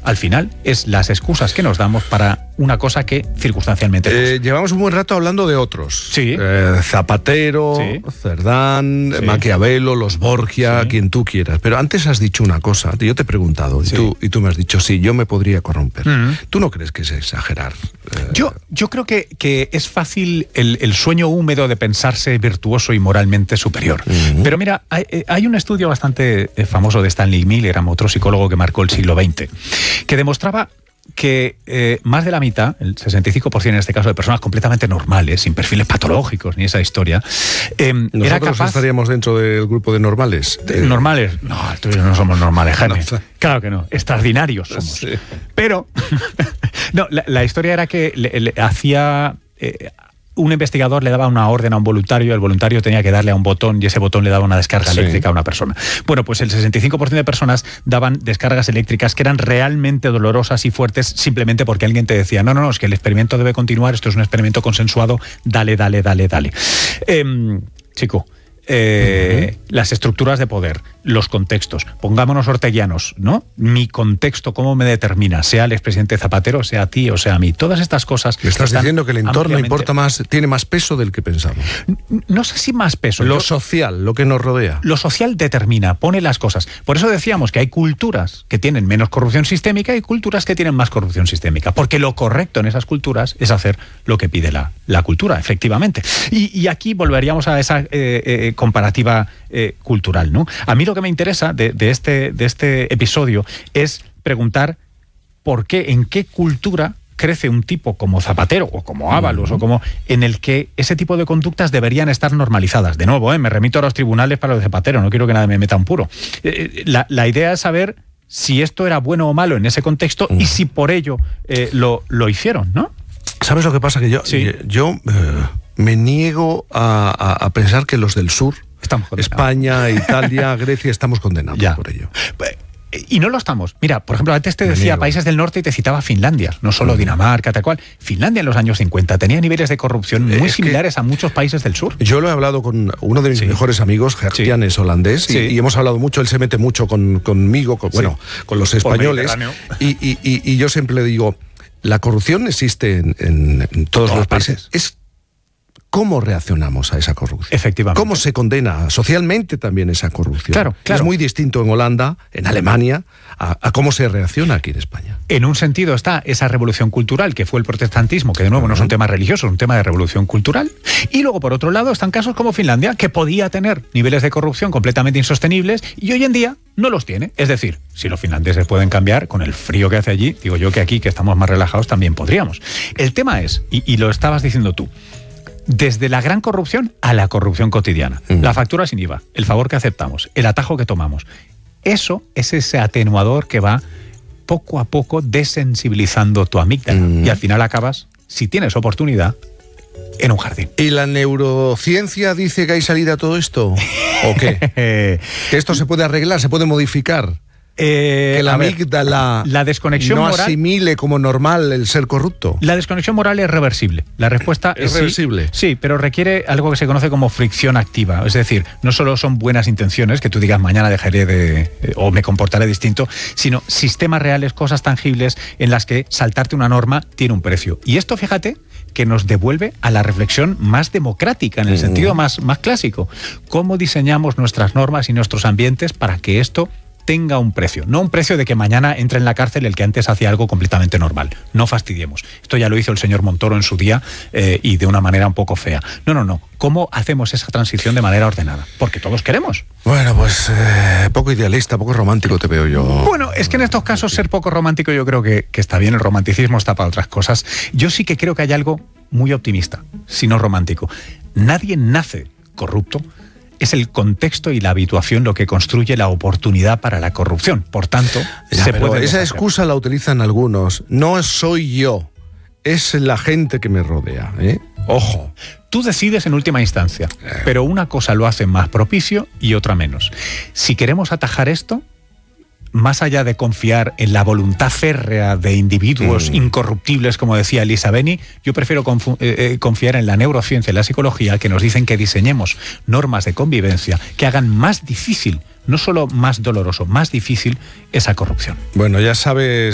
al final es las excusas que nos damos para una cosa que circunstancialmente llevamos un buen rato hablando de otros. Sí. Zapatero, sí. Cerdán, sí. Maquiavelo, los Borgia, sí. Quien tú quieras. Pero antes has dicho una cosa, yo te he preguntado, sí. y tú me has dicho, sí, yo me podría corromper. ¿Tú no crees que es exagerar? Yo creo que es fácil el sueño húmedo de pensarse virtuoso y moralmente superior. Pero mira, hay un estudio bastante famoso de Stanley Milgram, otro psicólogo que marcó el siglo XX, que demostraba que más de la mitad, el 65% en este caso, de personas completamente normales, sin perfiles patológicos ni esa historia, ¿nosotros era capaz... estaríamos dentro del grupo de normales? ¿Normales? No, tú y yo no somos normales, Jaime. No. Claro que no, extraordinarios somos. Sí. Pero, no, la historia era que le hacía... un investigador le daba una orden a un voluntario, el voluntario tenía que darle a un botón y ese botón le daba una descarga eléctrica a una persona. Bueno, pues el 65% de personas daban descargas eléctricas que eran realmente dolorosas y fuertes simplemente porque alguien te decía, no, es que el experimento debe continuar, esto es un experimento consensuado, dale. Chico, las estructuras de poder, los contextos, pongámonos orteguianos, ¿no? Mi contexto, ¿cómo me determina? Sea el expresidente Zapatero, sea a ti o sea a mí. Todas estas cosas... ¿Me estás diciendo que el entorno importa más, tiene más peso del que pensamos? No sé si más peso. Lo social, lo que nos rodea. Lo social determina, pone las cosas. Por eso decíamos que hay culturas que tienen menos corrupción sistémica y culturas que tienen más corrupción sistémica. Porque lo correcto en esas culturas es hacer lo que pide la cultura, efectivamente. Y aquí volveríamos a esa comparativa cultural, ¿no? A mí lo que me interesa de este episodio es preguntar por qué, en qué cultura crece un tipo como Zapatero o como Ábalos o como en el que ese tipo de conductas deberían estar normalizadas. De nuevo, me remito a los tribunales para lo de Zapatero, no quiero que nadie me meta un puro. La idea es saber si esto era bueno o malo en ese contexto y si por ello lo hicieron, ¿no? ¿Sabes lo que pasa? Que yo me niego a pensar que los del sur, España, Italia, Grecia, estamos condenados por ello. Y no lo estamos. Mira, por ejemplo, antes te decía países del norte y te citaba Finlandia, no solo Dinamarca, tal cual. Finlandia en los años 50 tenía niveles de corrupción muy similares a muchos países del sur. Yo lo he hablado con uno de mis mejores amigos, Gert-Jan, es holandés, y hemos hablado mucho, él se mete mucho conmigo, con los españoles, y yo siempre le digo, la corrupción existe en todos los países. Es ¿cómo reaccionamos a esa corrupción? Efectivamente. ¿Cómo se condena socialmente también esa corrupción? Claro. Es muy distinto en Holanda, en Alemania, a cómo se reacciona aquí en España. En un sentido está esa revolución cultural que fue el protestantismo, que de nuevo no es un tema religioso, es un tema de revolución cultural. Y luego, por otro lado, están casos como Finlandia, que podía tener niveles de corrupción completamente insostenibles y hoy en día no los tiene. Es decir, si los finlandeses pueden cambiar con el frío que hace allí, digo yo que aquí, que estamos más relajados, también podríamos. El tema es, y lo estabas diciendo tú, desde la gran corrupción a la corrupción cotidiana. La factura sin IVA, el favor que aceptamos, el atajo que tomamos. Eso es ese atenuador que va poco a poco desensibilizando tu amígdala. Y al final acabas, si tienes oportunidad, en un jardín. ¿Y la neurociencia dice que hay salida a todo esto? ¿O qué? ¿Que esto se puede arreglar, se puede modificar? Que la amígdala la desconexión no moral, asimile como normal el ser corrupto. La desconexión moral es reversible. La respuesta es reversible. Sí, pero requiere algo que se conoce como fricción activa. Es decir, no solo son buenas intenciones, que tú digas mañana dejaré o me comportaré distinto, sino sistemas reales, cosas tangibles en las que saltarte una norma tiene un precio. Y esto, fíjate, que nos devuelve a la reflexión más democrática, en el sentido más clásico. ¿Cómo diseñamos nuestras normas y nuestros ambientes para que esto tenga un precio? No un precio de que mañana entre en la cárcel el que antes hacía algo completamente normal. No fastidiemos. Esto ya lo hizo el señor Montoro en su día y de una manera un poco fea. No. ¿Cómo hacemos esa transición de manera ordenada? Porque todos queremos. Bueno, pues poco idealista, poco romántico te veo yo. Bueno, es que en estos casos ser poco romántico yo creo que está bien. El romanticismo está para otras cosas. Yo sí que creo que hay algo muy optimista, si no romántico. Nadie nace corrupto. Es el contexto y la habituación lo que construye la oportunidad para la corrupción. Por tanto, esa excusa la utilizan algunos. No soy yo, es la gente que me rodea, ¿eh? Ojo. Tú decides en última instancia, pero una cosa lo hace más propicio y otra menos. Si queremos atajar esto, más allá de confiar en la voluntad férrea de individuos incorruptibles, como decía Elisa Beni, yo prefiero confiar en la neurociencia y la psicología, que nos dicen que diseñemos normas de convivencia que hagan más difícil, no solo más doloroso, más difícil esa corrupción. Bueno, ya sabes